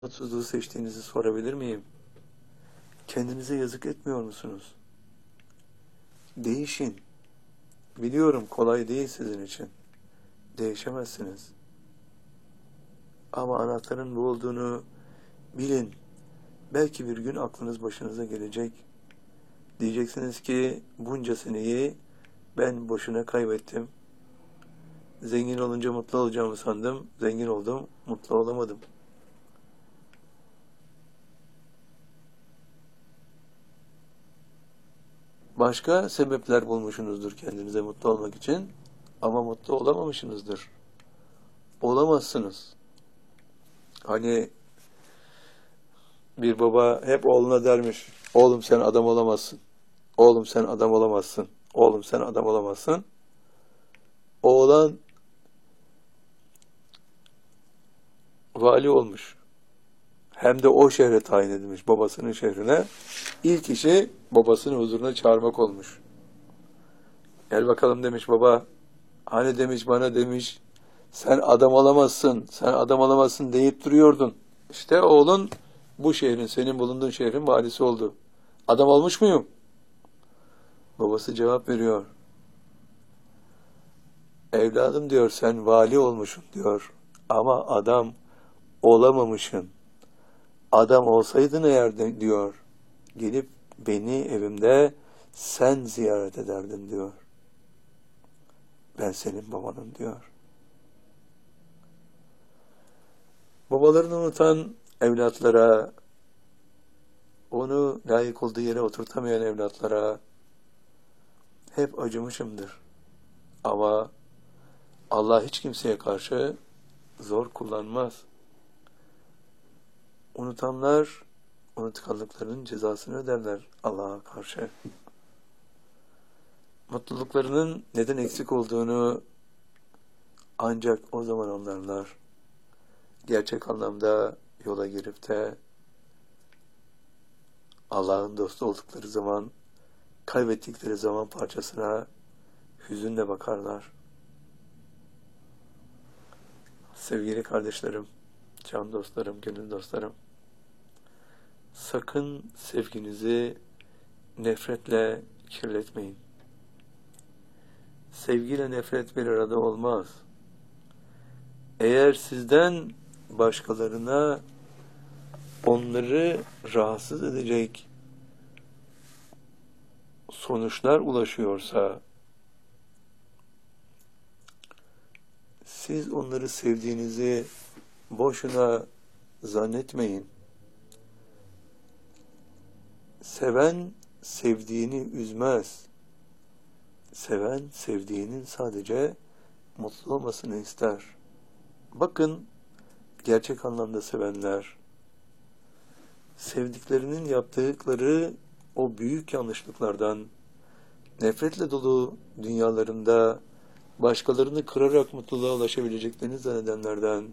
Mutsuzluğu seçtiğinizi sorabilir miyim? Kendinize yazık etmiyor musunuz? Değişin. Biliyorum kolay değil sizin için. Değişemezsiniz. Ama anahtarın bu olduğunu bilin. Belki bir gün aklınız başınıza gelecek. Diyeceksiniz ki bunca seneyi ben boşuna kaybettim. Zengin olunca mutlu olacağımı sandım. Zengin oldum, mutlu olamadım. Başka sebepler bulmuşsunuzdur kendinize mutlu olmak için ama mutlu olamamışsınızdır. Olamazsınız. Hani bir baba hep oğluna dermiş, oğlum sen adam olamazsın, oğlum sen adam olamazsın, oğlum sen adam olamazsın. Oğlan vali olmuş. Hem de o şehre tayin edilmiş, babasının şehrine. İlk işi babasının huzuruna çağırmak olmuş. Gel bakalım demiş baba. Hani demiş bana demiş, sen adam olamazsın, sen adam olamazsın deyip duruyordun. İşte oğlun bu şehrin, senin bulunduğun şehrin valisi oldu. Adam olmuş muyum? Babası cevap veriyor. Evladım diyor sen vali olmuşsun diyor. Ama adam olamamışsın. Adam olsaydın eğer de, diyor. Gelip beni evimde sen ziyaret ederdin diyor. Ben senin babanım diyor. Babalarını unutan evlatlara, onu layık olduğu yere oturtamayan evlatlara hep acımışımdır. Ama Allah hiç kimseye karşı zor kullanmaz. Unutanlar unutkanlıklarının cezasını öderler Allah'a karşı. Mutluluklarının neden eksik olduğunu ancak o zaman anlarlar. Gerçek anlamda yola girip de Allah'ın dostu oldukları zaman, kaybettikleri zaman parçasına hüzünle bakarlar. Sevgili kardeşlerim, can dostlarım, gönül dostlarım, sakın sevginizi nefretle kirletmeyin. Sevgiyle nefret bir arada olmaz. Eğer sizden başkalarına onları rahatsız edecek sonuçlar ulaşıyorsa, siz onları sevdiğinizi boşuna zannetmeyin. Seven sevdiğini üzmez. Seven sevdiğinin sadece mutlu olmasını ister. Bakın, gerçek anlamda sevenler, sevdiklerinin yaptıkları o büyük yanlışlıklardan, nefretle dolu dünyalarında başkalarını kırarak mutluluğa ulaşabileceklerini zannedenlerden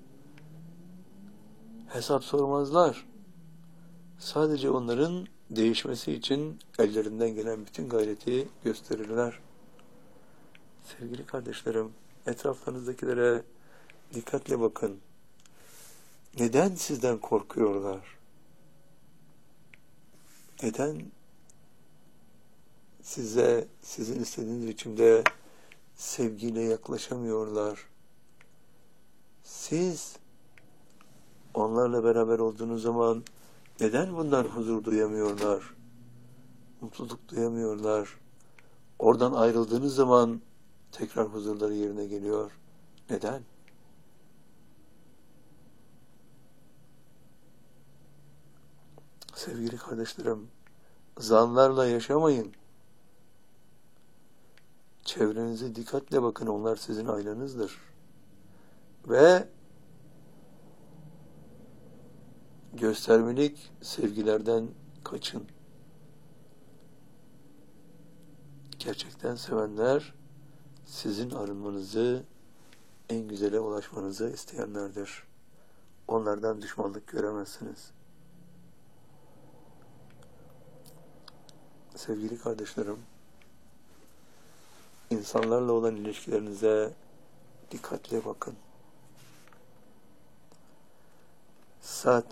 hesap sormazlar. Sadece onların değişmesi için ellerinden gelen bütün gayreti gösterirler. Sevgili kardeşlerim, etraflarınızdakilere dikkatle bakın. Neden sizden korkuyorlar? Neden size, sizin istediğiniz biçimde sevgiyle yaklaşamıyorlar? Siz onlarla beraber olduğunuz zaman neden bundan huzur duyamıyorlar? Mutluluk duyamıyorlar? Oradan ayrıldığınız zaman tekrar huzurları yerine geliyor. Neden? Sevgili kardeşlerim, zanlarla yaşamayın. Çevrenize dikkatle bakın, onlar sizin aynanızdır. Ve göstermelik sevgilerden kaçın. Gerçekten sevenler sizin arınmanızı, en güzele ulaşmanızı isteyenlerdir. Onlardan düşmanlık göremezsiniz. Sevgili kardeşlerim, insanlarla olan ilişkilerinize dikkatle bakın. Saat